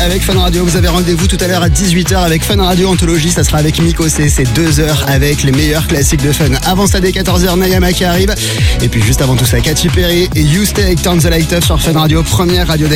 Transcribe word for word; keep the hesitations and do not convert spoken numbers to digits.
avec Fun Radio. Vous avez rendez-vous tout à l'heure à dix-huit heures avec Fun Radio Anthologie. Ça sera avec Miko C. C'est deux heures avec les meilleurs classiques de Fun. Avant ça, dès quatorze heures, Nayama qui arrive. Et puis juste avant tout ça, Katy Perry et You Stay avec Turn the Light Up sur Fun Radio, première radio